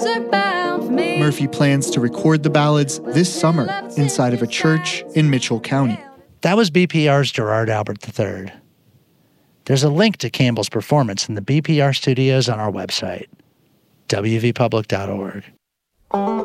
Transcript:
are bound for me. Murphy plans to record the ballads this summer inside of a church in Mitchell County. That was BPR's Gerard Albert III. There's a link to Campbell's performance in the BPR studios on our website, wvpublic.org.